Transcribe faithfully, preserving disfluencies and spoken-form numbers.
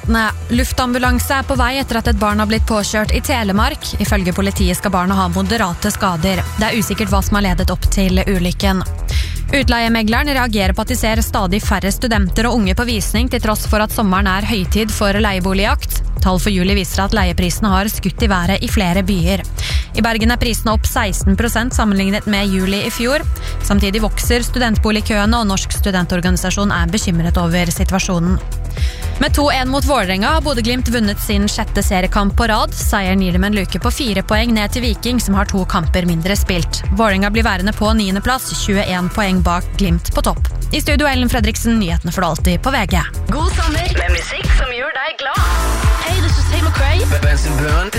nyhetene. Luftambulanse er på vei etter at et barn har blitt påkjørt i Telemark. Ifølge politiet skal barnet ha moderate skader. Det er usikkert hva som har ledet opp til ulykken. Utleiemegleren reagerer på at de ser stadig færre studenter og unge på visning, til tross for at sommeren er høytid for leieboligjakt. Tall for juli viser at leieprisene har skutt i været i flere byer. I Bergen er prisene opp seksten prosent sammenlignet med juli i fjor. Samtidig vokser studentboligkøene, og Norsk studentorganisasjon er bekymret over situasjonen. Med to en mot Vålerenga har Bodø-Glimt vunnet sin sjette seriekamp på rad. Seieren gir dem en luke på fire poeng ned til Viking, som har to kamper mindre spilt. Vålerenga blir værende på niende plass, tjueen poeng bak Glimt på topp. I studio Ellen Fredriksen, nyhetene får du alltid på V G. God sommer med musikk som gjør deg glad. Hey, this is Tate McRae. Benson Boone.